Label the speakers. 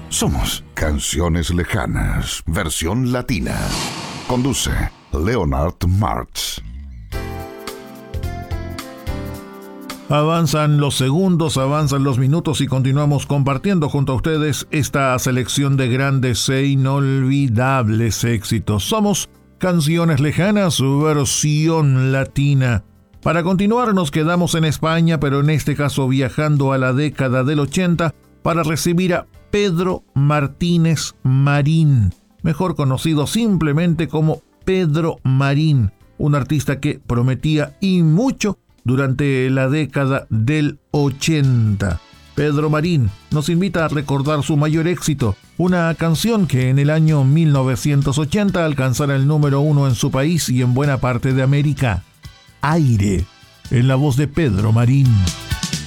Speaker 1: Somos Canciones Lejanas, versión latina. Conduce Leonard Martz.
Speaker 2: Avanzan los segundos, avanzan los minutos y continuamos compartiendo junto a ustedes esta selección de grandes e inolvidables éxitos. Somos Canciones Lejanas, versión latina. Para continuar nos quedamos en España, pero en este caso viajando a la década del 80 para recibir a Pedro Martínez Marín, mejor conocido simplemente como Pedro Marín, un artista que prometía y mucho durante la década del 80. Pedro Marín nos invita a recordar su mayor éxito, una canción que en el año 1980 alcanzara el número 1 en su país y en buena parte de América. Aire, en la voz de Pedro Marín.